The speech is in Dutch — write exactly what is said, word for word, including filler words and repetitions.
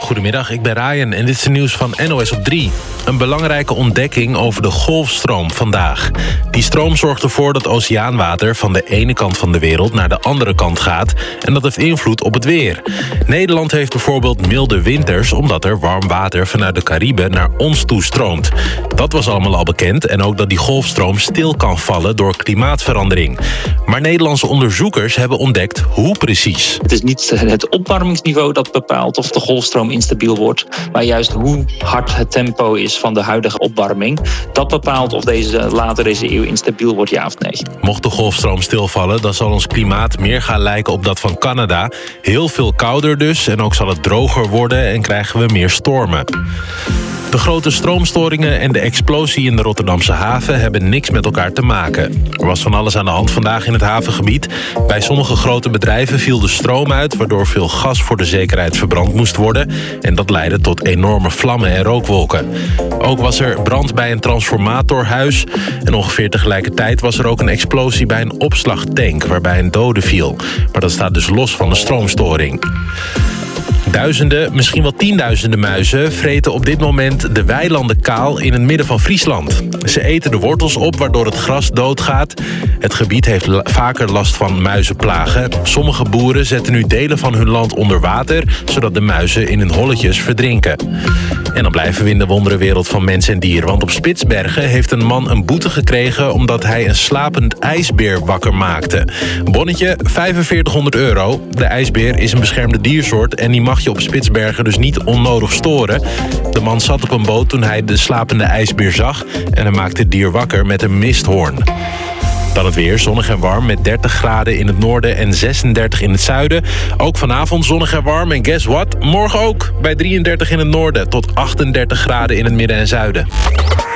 Goedemiddag, ik ben Ryan en dit is het nieuws van N O S op drie. Een belangrijke ontdekking over de golfstroom vandaag. Die stroom zorgt ervoor dat oceaanwater van de ene kant van de wereld naar de andere kant gaat en dat heeft invloed op het weer. Nederland heeft bijvoorbeeld milde winters omdat er warm water vanuit de Cariben naar ons toe stroomt. Dat was allemaal al bekend en ook dat die golfstroom stil kan vallen door klimaatverandering. Maar Nederlandse onderzoekers hebben ontdekt hoe precies. Het is niet het opwarmingsniveau dat bepaalt of de golfstroom instabiel wordt, maar juist hoe hard het tempo is van de huidige opwarming. Dat bepaalt of deze later deze eeuw instabiel wordt, ja of nee. Mocht de golfstroom stilvallen, dan zal ons klimaat meer gaan lijken op dat van Canada. Heel veel kouder dus en ook zal het droger worden en krijgen we meer stormen. De grote stroomstoringen en de explosie in de Rotterdamse haven hebben niks met elkaar te maken. Er was van alles aan de hand vandaag in het havengebied. Bij sommige grote bedrijven viel de stroom uit, waardoor veel gas voor de zekerheid verbrand moest worden. En dat leidde tot enorme vlammen en rookwolken. Ook was er brand bij een transformatorhuis. En ongeveer tegelijkertijd was er ook een explosie bij een opslagtank, waarbij een dode viel. Maar dat staat dus los van de stroomstoring. Duizenden, misschien wel tienduizenden muizen vreten op dit moment de weilanden kaal in het midden van Friesland. Ze eten de wortels op, waardoor het gras doodgaat. Het gebied heeft la- vaker last van muizenplagen. Sommige boeren zetten nu delen van hun land onder water, zodat de muizen in hun holletjes verdrinken. En dan blijven we in de wonderenwereld van mens en dier. Want op Spitsbergen heeft een man een boete gekregen omdat hij een slapend ijsbeer wakker maakte. Bonnetje vijfenveertighonderd euro. De ijsbeer is een beschermde diersoort en die mag je op Spitsbergen dus niet onnodig storen. De man zat op een boot toen hij de slapende ijsbeer zag en hij maakte het dier wakker met een misthoorn. Dan het weer, zonnig en warm met dertig graden in het noorden en zesendertig in het zuiden. Ook vanavond zonnig en warm en guess what? Morgen ook bij drieëndertig in het noorden tot achtendertig graden in het midden en zuiden.